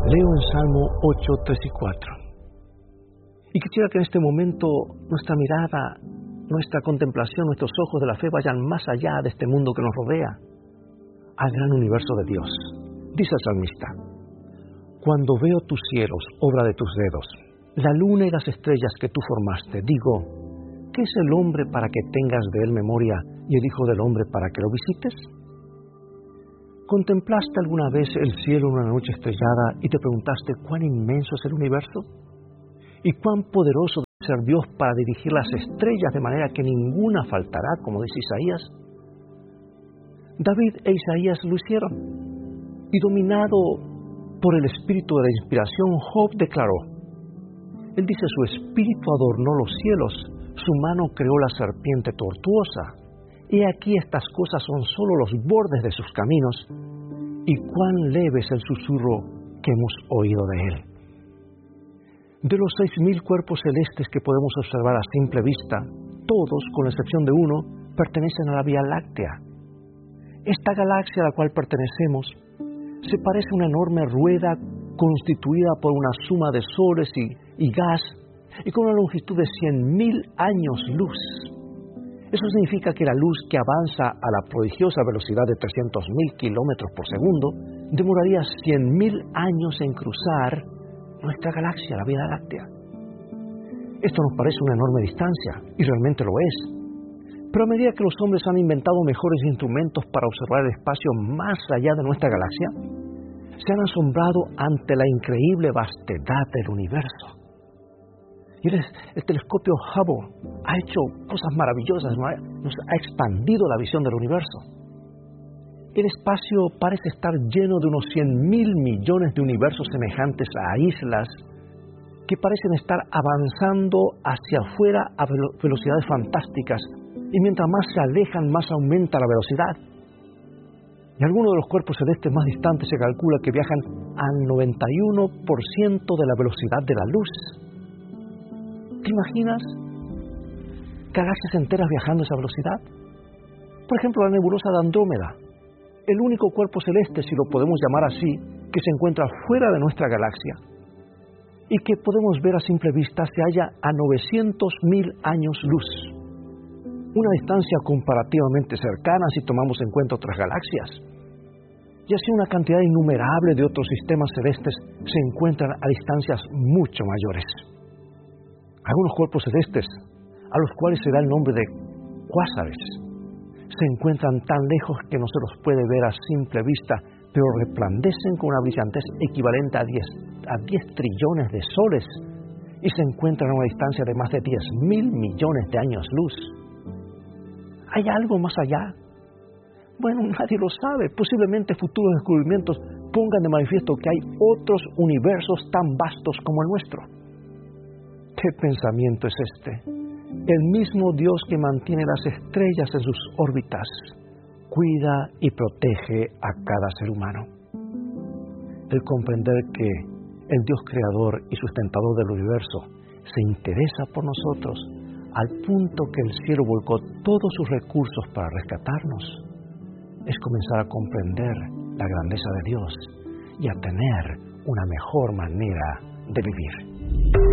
Leo en Salmo 8, 3 y 4. Y quisiera que en este momento nuestra mirada, nuestra contemplación, nuestros ojos de la fe vayan más allá de este mundo que nos rodea, al gran universo de Dios. Dice el salmista: cuando veo tus cielos, obra de tus dedos, la luna y las estrellas que tú formaste, digo, ¿qué es el hombre para que tengas de él memoria y el hijo del hombre para que lo visites? ¿Contemplaste alguna vez el cielo en una noche estrellada y te preguntaste cuán inmenso es el universo? ¿Y cuán poderoso debe ser Dios para dirigir las estrellas de manera que ninguna faltará, como dice Isaías? David e Isaías lo hicieron. Y dominado por el espíritu de la inspiración, Job declaró: él dice, su espíritu adornó los cielos, su mano creó la serpiente tortuosa. He aquí estas cosas son solo los bordes de sus caminos, y cuán leve es el susurro que hemos oído de él. De los 6,000 cuerpos celestes que podemos observar a simple vista, todos, con excepción de uno, pertenecen a la Vía Láctea. Esta galaxia a la cual pertenecemos se parece a una enorme rueda constituida por una suma de soles y gas, y con una longitud de 100,000 años luz. Eso significa que la luz que avanza a la prodigiosa velocidad de 300,000 kilómetros por segundo demoraría 100,000 años en cruzar nuestra galaxia, la Vía Láctea. Esto nos parece una enorme distancia, y realmente lo es. Pero a medida que los hombres han inventado mejores instrumentos para observar el espacio más allá de nuestra galaxia, se han asombrado ante la increíble vastedad del universo. Y el telescopio Hubble ha hecho cosas maravillosas, nos ha expandido la visión del universo. El espacio parece estar lleno de unos 100,000 millones de universos semejantes a islas que parecen estar avanzando hacia afuera a velocidades fantásticas, y mientras más se alejan, más aumenta la velocidad. Y algunos de los cuerpos celestes más distantes se calcula que viajan al 91% de la velocidad de la luz. ¿Te imaginas galaxias enteras viajando a esa velocidad? Por ejemplo, la nebulosa de Andrómeda, el único cuerpo celeste, si lo podemos llamar así, que se encuentra fuera de nuestra galaxia y que podemos ver a simple vista, se halla a 900,000 años luz. Una distancia comparativamente cercana si tomamos en cuenta otras galaxias. Y así una cantidad innumerable de otros sistemas celestes se encuentran a distancias mucho mayores. Algunos cuerpos celestes, a los cuales se da el nombre de cuásares, se encuentran tan lejos que no se los puede ver a simple vista, pero resplandecen con una brillantez equivalente a 10 trillones de soles y se encuentran a una distancia de más de 10,000 millones de años luz. ¿Hay algo más allá? Bueno, nadie lo sabe. Posiblemente futuros descubrimientos pongan de manifiesto que hay otros universos tan vastos como el nuestro. ¿Qué pensamiento es este? El mismo Dios que mantiene las estrellas en sus órbitas, cuida y protege a cada ser humano. El comprender que el Dios creador y sustentador del universo se interesa por nosotros al punto que el cielo volcó todos sus recursos para rescatarnos, es comenzar a comprender la grandeza de Dios y a tener una mejor manera de vivir.